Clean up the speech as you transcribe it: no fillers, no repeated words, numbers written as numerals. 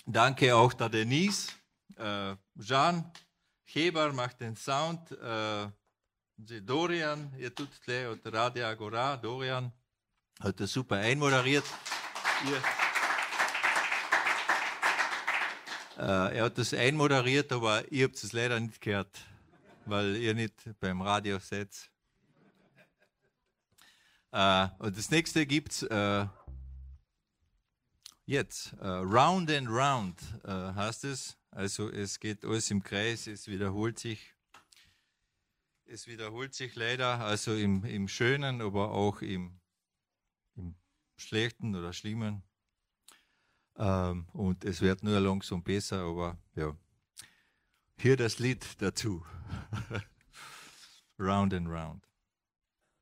Danke auch der Denise. Jean Heber macht den Sound. Dorian, ihr tut gleich, oder Radio Agora, Dorian hat das super einmoderiert. Er hat das einmoderiert, aber ihr habt es leider nicht gehört, weil ihr nicht beim Radio seid. Und das nächste gibt's jetzt. Round and Round heißt es. Also es geht alles im Kreis, es wiederholt sich. Es wiederholt sich leider, also im Schönen, aber auch im Schlechten oder Schlimmen. Und es wird nur langsam besser, aber ja. Hier das Lied dazu. Round and Round.